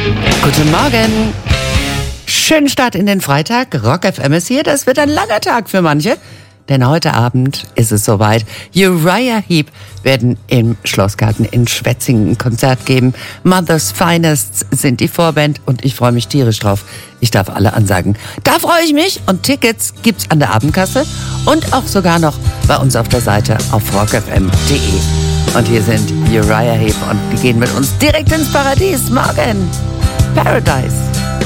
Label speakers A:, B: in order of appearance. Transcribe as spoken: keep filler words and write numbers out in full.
A: Guten Morgen. Schönen Start in den Freitag. Rock F M ist hier. Das wird ein langer Tag für manche. Denn heute Abend ist es soweit. Uriah Heep werden im Schlossgarten in Schwetzingen ein Konzert geben. Mother's Finest sind die Vorband und ich freue mich tierisch drauf. Ich darf alle ansagen. Da freue ich mich und Tickets gibt's an der Abendkasse und auch sogar noch bei uns auf der Seite auf rock f m punkt d e. Und hier sind Uriah Heep und die gehen mit uns direkt ins Paradies. Morgen. Paradise.